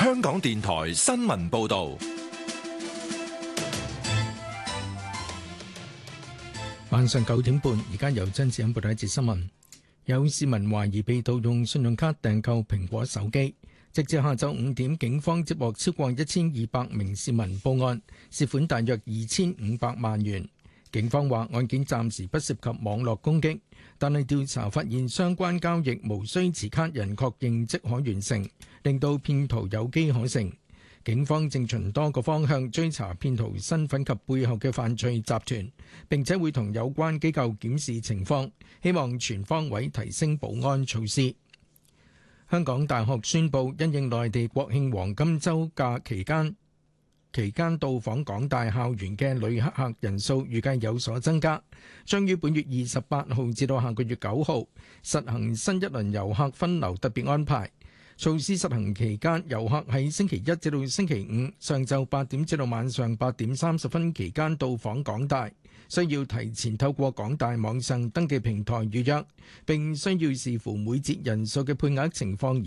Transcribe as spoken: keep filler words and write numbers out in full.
香港電台新聞報道。 晚上九點半，而家由張子欣報道一節新聞。有市民懷疑被盜用信用卡訂購蘋果手機，直至下晝五點，警方接獲超過一千二百名市民報案，涉款大約二千五百萬元。警方話案件暫時不涉及網絡攻擊，但係調查發現相關交易無需持卡人確認即可完成，令到騙徒有機可乘。警方正循多個方向追查騙徒身份及背後嘅犯罪集團，並且會同有關機構檢視情況，希望全方位提升保安措施。香港大學宣布，因應內地國慶黃金週假期間期間到訪港大校園嘅旅客客人數預計有所增加，將於本月二十八號至到下個月九號實行新一輪遊客分流特別安排。措施實行期間，遊客喺星期一至到星期五上晝八點至到晚上八點三十分期間到訪港大，需要提前透過港大網上登記平台預約，並需要視乎每節人數嘅配額情況